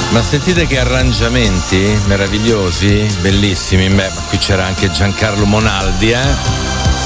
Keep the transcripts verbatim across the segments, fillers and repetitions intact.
Ma sentite che arrangiamenti meravigliosi, bellissimi. Beh, ma qui c'era anche Giancarlo Monaldi, eh?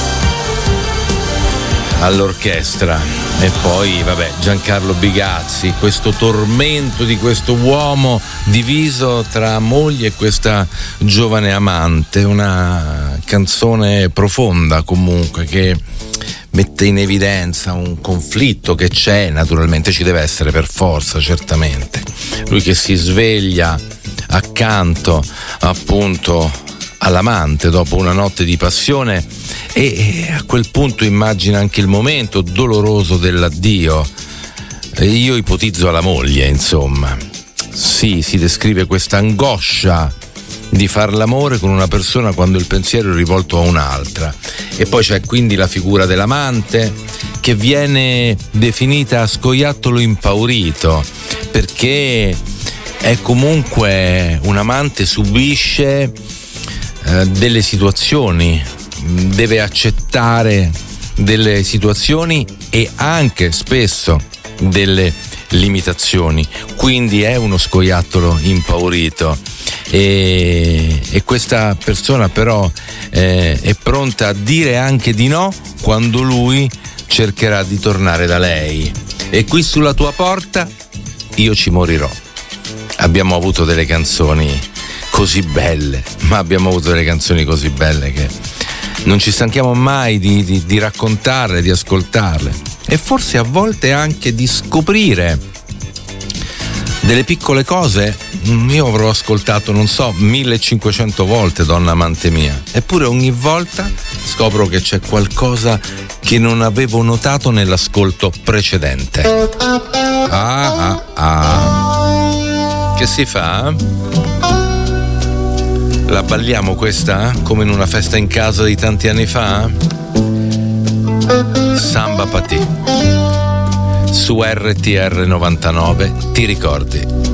All'orchestra. E poi, vabbè, Giancarlo Bigazzi, questo tormento di questo uomo diviso tra moglie e questa giovane amante. Una canzone profonda comunque, che mette in evidenza un conflitto che c'è, naturalmente ci deve essere per forza, certamente. Lui che si sveglia accanto appunto all'amante dopo una notte di passione e a quel punto immagina anche il momento doloroso dell'addio. Io ipotizzo alla moglie, insomma. Sì, si descrive questa angoscia di far l'amore con una persona quando il pensiero è rivolto a un'altra. E poi c'è quindi la figura dell'amante, che viene definita scoiattolo impaurito, perché è comunque un amante, subisce eh, delle situazioni, deve accettare delle situazioni e anche spesso delle limitazioni, quindi è uno scoiattolo impaurito. E, e questa persona però eh, è pronta a dire anche di no quando lui cercherà di tornare da lei. E qui sulla tua porta io ci morirò. Abbiamo avuto delle canzoni così belle, ma abbiamo avuto delle canzoni così belle che non ci stanchiamo mai di, di, di raccontarle, di ascoltarle e forse a volte anche di scoprire delle piccole cose. Io avrò ascoltato, non so, millecinquecento volte Donna amante mia, eppure ogni volta scopro che c'è qualcosa che non avevo notato nell'ascolto precedente. Ah ah ah. Che si fa? La balliamo questa? Come in una festa in casa di tanti anni fa? Samba Patì su R T R novantanove, ti ricordi?